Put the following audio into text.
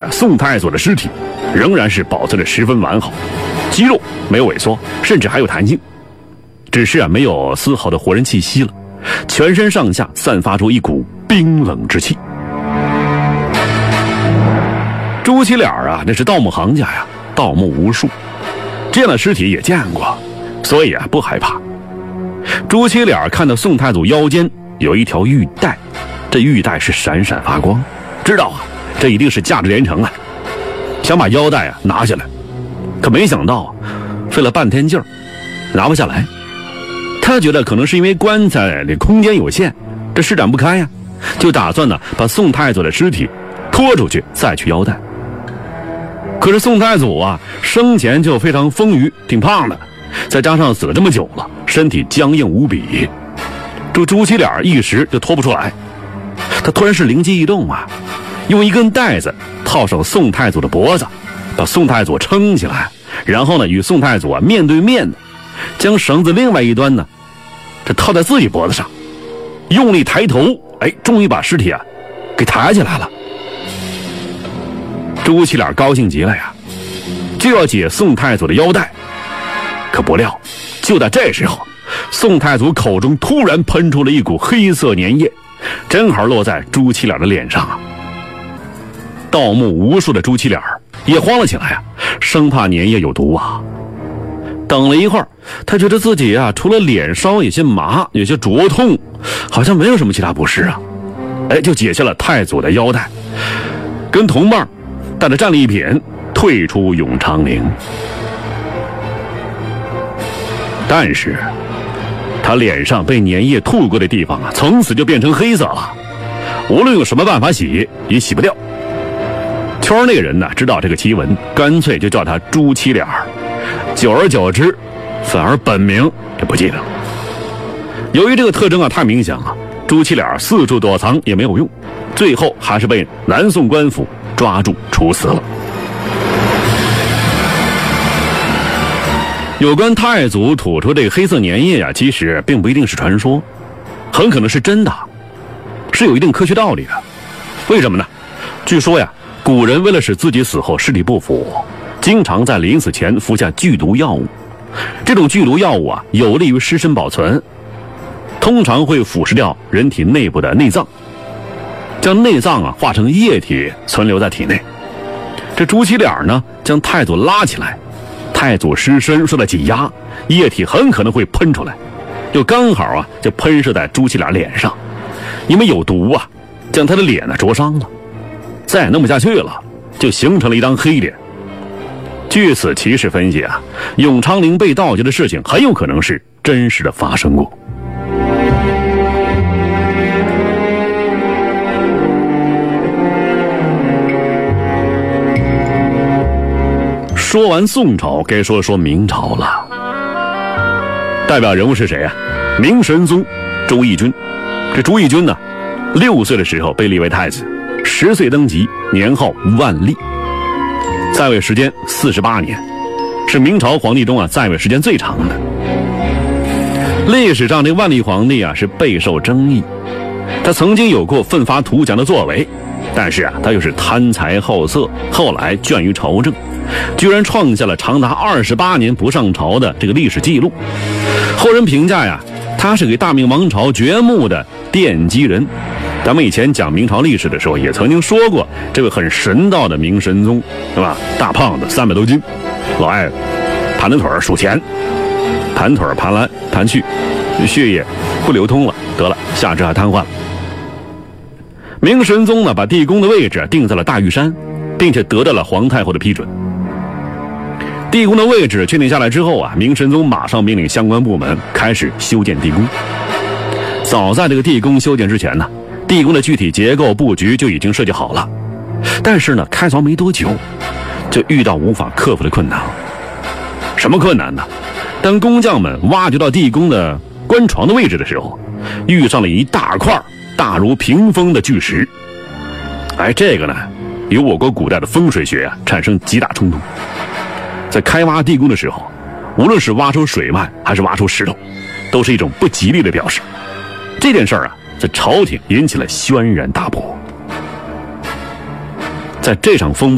宋太祖的尸体仍然是保存得十分完好，肌肉没有萎缩，甚至还有弹性，只是没有丝毫的活人气息了，全身上下散发出一股冰冷之气。朱祁脸那是盗墓行家呀，盗墓无数，这样的尸体也见过，所以不害怕。朱祁脸看到宋太祖腰间有一条玉带，这玉带是闪闪发光，知道这一定是价值连城啊，想把腰带拿下来，可没想到费了半天劲儿拿不下来。他觉得可能是因为棺材的空间有限，这施展不开呀，就打算把宋太祖的尸体拖出去再取腰带。可是宋太祖生前就非常丰腴挺胖的，再加上死了这么久了，身体僵硬无比，这朱祁脸一时就拖不出来。他突然是灵机一动用一根带子套上宋太祖的脖子，把宋太祖撑起来，然后与宋太祖面对面的将绳子另外一端这套在自己脖子上，用力抬头，终于把尸体给抬起来了。朱祁脸高兴极了呀，就要解宋太祖的腰带，可不料就在这时候，宋太祖口中突然喷出了一股黑色粘液，正好落在朱祁脸的脸上盗墓无数的朱祁脸也慌了起来生怕粘液有毒等了一会儿，他觉得自己除了脸稍有些麻，有些灼痛，好像没有什么其他不适就解下了太祖的腰带，跟同伴带着战利品退出永昌陵。但是他脸上被粘液吐过的地方从此就变成黑色了，无论用什么办法洗也洗不掉。圈内人知道这个奇闻，干脆就叫他朱祁脸，久而久之反而本名也不记得了。由于这个特征太明显了，朱祁脸四处躲藏也没有用，最后还是被南宋官府抓住处死了。有关太祖吐出这个黑色粘液其实并不一定是传说，很可能是真的，是有一定科学道理的。为什么呢？据说古人为了使自己死后尸体不腐，经常在临死前服下剧毒药物。这种剧毒药物有利于尸身保存，通常会腐蚀掉人体内部的内脏，将内脏化成液体存留在体内。这朱祁脸将太祖拉起来，太祖尸身受到挤压，液体很可能会喷出来，就刚好就喷射在朱祁脸脸上，因为有毒将他的脸灼伤了，再弄不下去了，就形成了一张黑脸。据此奇事分析永昌陵被盗掘的事情很有可能是真实的发生过。说完宋朝，该说说明朝了。代表人物是谁明神宗周义军。这周义军6岁的时候被立为太子，10岁登基，年号万历，在位时间48年，是明朝皇帝中在位时间最长的。历史上这万历皇帝是备受争议，他曾经有过奋发图强的作为，但是他又是贪财好色，后来倦于朝政，居然创下了长达28年不上朝的这个历史记录。后人评价他是给大明王朝掘墓的奠基人。咱们以前讲明朝历史的时候也曾经说过，这位很神道的明神宗，对吧？大胖子300多斤，老爱盘着腿数钱，盘腿盘来盘去，血液不流通了，得了，下肢还瘫痪了。明神宗把地宫的位置定在了大玉山，并且得到了皇太后的批准。地宫的位置确定下来之后明神宗马上命令相关部门开始修建地宫。早在这个地宫修建之前地宫的具体结构布局就已经设计好了，但是开凿没多久就遇到无法克服的困难。什么困难呢？当工匠们挖掘到地宫的棺床的位置的时候，遇上了一大块大如屏风的巨石。这个与我国古代的风水学产生极大冲突。在开挖地宫的时候，无论是挖出水脉还是挖出石头，都是一种不吉利的表示。这件事在朝廷引起了轩然大波。在这场风波